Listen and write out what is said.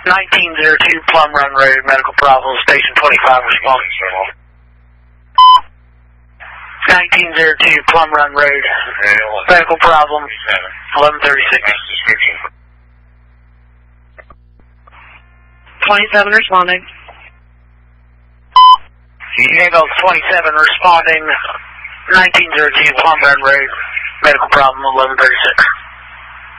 1902 Plum Run Road, medical problem, station 25 response. 1902 Plum Run Road, medical problem, 1136. 27 responding. Eagle 27 responding, 1902 Plum Run Road, medical problem, 1136.